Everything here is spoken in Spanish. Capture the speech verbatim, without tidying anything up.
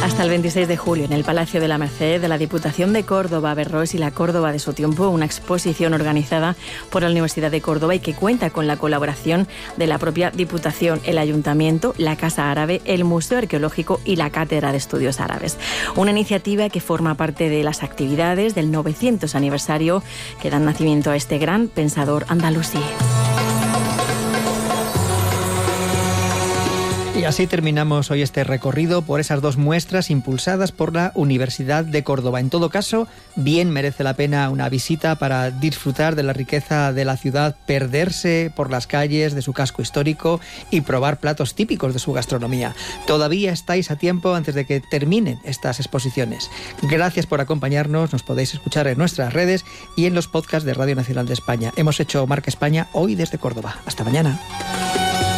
Hasta el veintiséis de julio, en el Palacio de la Merced de la Diputación de Córdoba, Berroes y la Córdoba de su tiempo, una exposición organizada por la Universidad de Córdoba y que cuenta con la colaboración de la propia Diputación, el Ayuntamiento, la Casa Árabe, el Museo Arqueológico y la Cátedra de Estudios Árabes. Una iniciativa que forma parte de las actividades del novecientos aniversario que dan nacimiento a este gran pensador andalusí. Y así terminamos hoy este recorrido por esas dos muestras impulsadas por la Universidad de Córdoba. En todo caso, bien merece la pena una visita para disfrutar de la riqueza de la ciudad, perderse por las calles de su casco histórico y probar platos típicos de su gastronomía. Todavía estáis a tiempo antes de que terminen estas exposiciones. Gracias por acompañarnos, nos podéis escuchar en nuestras redes y en los podcasts de Radio Nacional de España. Hemos hecho Marca España hoy desde Córdoba. Hasta mañana.